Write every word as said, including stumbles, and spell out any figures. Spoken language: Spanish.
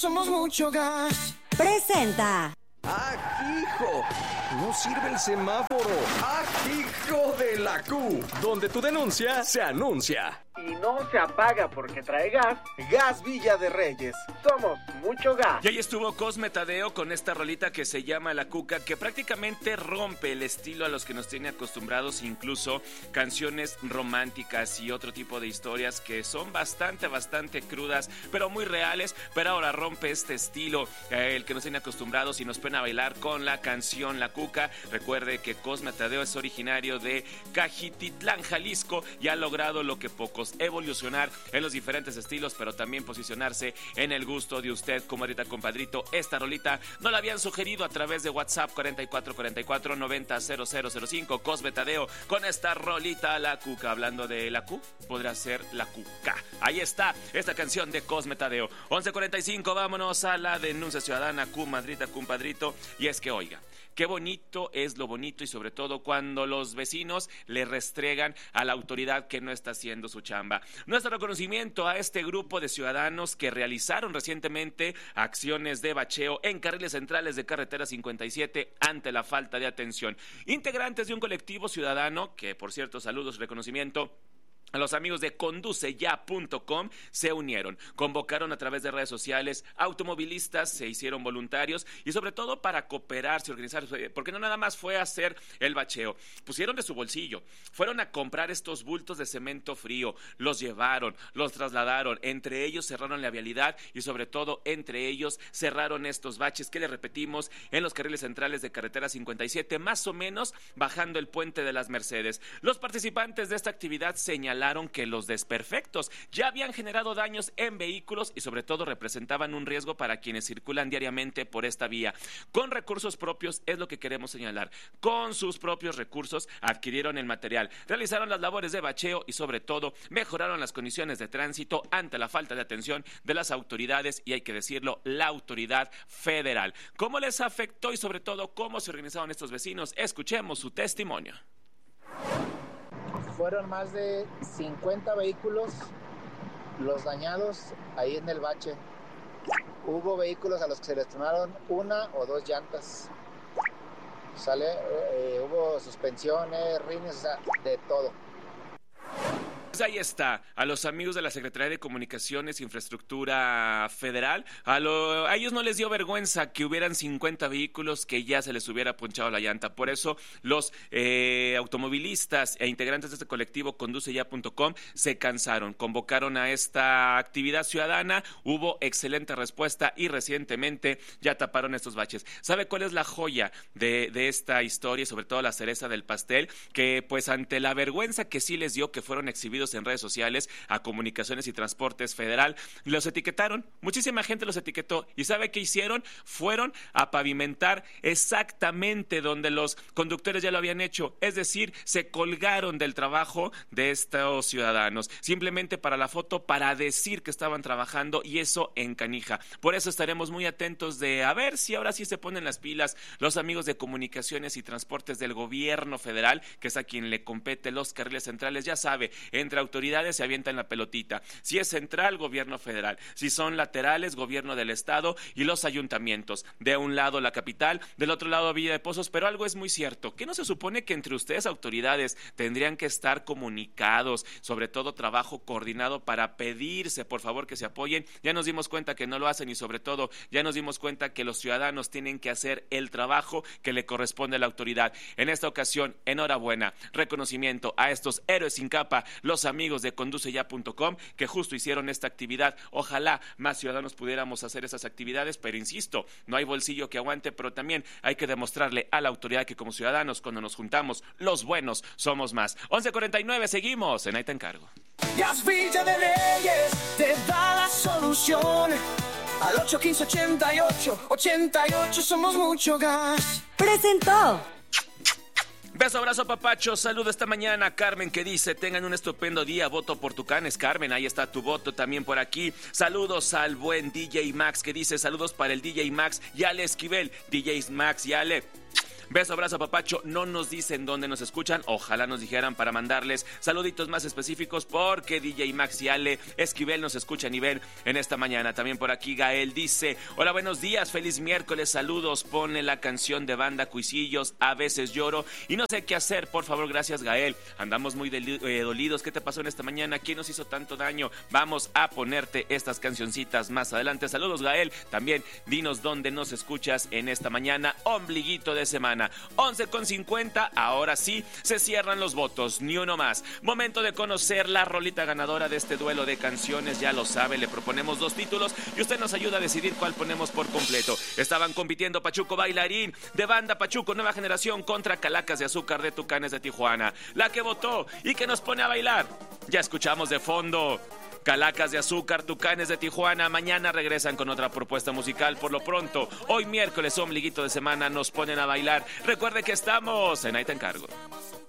Somos mucho gas. Presenta. ¡Ah, hijo! No sirve el semáforo. ¡Ah, hijo de la Q! Donde tu denuncia se anuncia. Y no se apaga porque trae gas. Gas Villa de Reyes. Somos mucho gas. Y ahí estuvo Cosme Tadeo con esta rolita que se llama La Cuca, que prácticamente rompe el estilo a los que nos tiene acostumbrados, incluso canciones románticas y otro tipo de historias que son bastante, bastante crudas, pero muy reales. Pero ahora rompe este estilo, eh, el que nos tiene acostumbrados, y nos pone a bailar con la canción La Cuca. Recuerde que Cosme Tadeo es originario de Cajititlán, Jalisco, y ha logrado lo que pocos: evolucionar en los diferentes estilos, pero también posicionarse en el gusto de usted. Como ahorita, compadrito, esta rolita no la habían sugerido a través de WhatsApp cuarenta y cuatro cuarenta y cuatro noventa cero cero cero cinco. Cosme Tadeo con esta rolita La Cuca. Hablando de la Q, podrá ser La Cuca. Ahí está esta canción de Cosme Tadeo. once cuarenta y cinco, vámonos a la denuncia ciudadana. Q, Madrita, compadrito. Y es que, oiga, qué bonito es lo bonito, y sobre todo cuando los vecinos le restregan a la autoridad que no está haciendo su chamba. Nuestro reconocimiento a este grupo de ciudadanos que realizaron recientemente acciones de bacheo en carriles centrales de carretera cincuenta y siete ante la falta de atención. Integrantes de un colectivo ciudadano, que por cierto, saludos y reconocimiento a los amigos de conduce ya punto com, se unieron, convocaron a través de redes sociales automovilistas, se hicieron voluntarios y sobre todo para cooperarse, organizarse, porque no nada más fue a hacer el bacheo, pusieron de su bolsillo, fueron a comprar estos bultos de cemento frío, los llevaron, los trasladaron, entre ellos cerraron la vialidad y sobre todo entre ellos cerraron estos baches que le repetimos en los carriles centrales de carretera cincuenta y siete, más o menos bajando el puente de las Mercedes. Los participantes de esta actividad señalaron que los desperfectos ya habían generado daños en vehículos y sobre todo representaban un riesgo para quienes circulan diariamente por esta vía. Con recursos propios es lo que queremos señalar. Con sus propios recursos adquirieron el material, realizaron las labores de bacheo y sobre todo mejoraron las condiciones de tránsito ante la falta de atención de las autoridades, y hay que decirlo, la autoridad federal. ¿Cómo les afectó y sobre todo cómo se organizaron estos vecinos? Escuchemos su testimonio. Fueron más de cincuenta vehículos los dañados ahí en el bache. Hubo vehículos a los que se les tronaron una o dos llantas. Sale, eh, hubo suspensiones, rines, o sea, de todo. Pues ahí está, a los amigos de la Secretaría de Comunicaciones e Infraestructura Federal, a, lo, a ellos no les dio vergüenza que hubieran cincuenta vehículos que ya se les hubiera ponchado la llanta. Por eso los eh, automovilistas e integrantes de este colectivo conduce ya punto com se cansaron, convocaron a esta actividad ciudadana, hubo excelente respuesta y recientemente ya taparon estos baches. ¿Sabe cuál es la joya de, de esta historia y sobre todo la cereza del pastel? Que pues ante la vergüenza que sí les dio que fueron exhibidos en redes sociales a Comunicaciones y Transportes Federal, los etiquetaron, muchísima gente los etiquetó, y ¿sabe qué hicieron? Fueron a pavimentar exactamente donde los conductores ya lo habían hecho, es decir, se colgaron del trabajo de estos ciudadanos, simplemente para la foto, para decir que estaban trabajando, y eso encanija. Por eso estaremos muy atentos de a ver si ahora sí se ponen las pilas los amigos de Comunicaciones y Transportes del gobierno federal, que es a quien le compete los carriles centrales. Ya sabe, entre autoridades se avientan la pelotita. Si es central, gobierno federal. Si son laterales, gobierno del estado y los ayuntamientos. De un lado la capital, del otro lado Villa de Pozos. Pero algo es muy cierto, que no se supone que entre ustedes, autoridades, tendrían que estar comunicados, sobre todo trabajo coordinado para pedirse, por favor, que se apoyen. Ya nos dimos cuenta que no lo hacen y sobre todo ya nos dimos cuenta que los ciudadanos tienen que hacer el trabajo que le corresponde a la autoridad. En esta ocasión, enhorabuena, reconocimiento a estos héroes sin capa, los amigos de conduce ya punto com, que justo hicieron esta actividad. Ojalá más ciudadanos pudiéramos hacer esas actividades, pero insisto, no hay bolsillo que aguante, pero también hay que demostrarle a la autoridad que como ciudadanos, cuando nos juntamos, los buenos somos más. once cuarenta y nueve, seguimos en Ahí Te Encargo. Gas Villa de Reyes te da la solución. Al ocho uno cinco, ochenta y ocho, ochenta y ocho, somos mucho gas. Presentó. Beso, abrazo, papacho. Saludo esta mañana a Carmen, que dice: tengan un estupendo día, voto por Tucanes. Carmen, ahí está tu voto también por aquí. Saludos al buen D J Max, que dice: saludos para el D J Max y Ale Esquivel. D J Max y Ale, Beso, abrazo, papacho. No nos dicen dónde nos escuchan. Ojalá nos dijeran para mandarles saluditos más específicos, porque D J Max y Ale Esquivel nos escuchan y ven en esta mañana. También por aquí Gael dice: hola, buenos días, feliz miércoles, saludos. Pone la canción de Banda Cuisillos, A veces lloro y no sé qué hacer, por favor. Gracias, Gael. Andamos muy deli- eh, dolidos. ¿Qué te pasó en esta mañana? ¿Quién nos hizo tanto daño? Vamos a ponerte estas cancioncitas más adelante. Saludos, Gael. También dinos dónde nos escuchas en esta mañana, ombliguito de semana. once con cincuenta, ahora sí se cierran los votos, ni uno más. Momento de conocer la rolita ganadora de este duelo de canciones. Ya lo sabe, le proponemos dos títulos y usted nos ayuda a decidir cuál ponemos por completo. Estaban compitiendo Pachuco Bailarín de Banda Pachuco Nueva Generación contra Calacas de Azúcar de Tucanes de Tijuana. La que votó y que nos pone a bailar, ya escuchamos de fondo. Calacas de Azúcar, Tucanes de Tijuana. Mañana regresan con otra propuesta musical. Por lo pronto, hoy miércoles, ombliguito de semana, nos ponen a bailar. Recuerde que estamos en Ahí Te Encargo.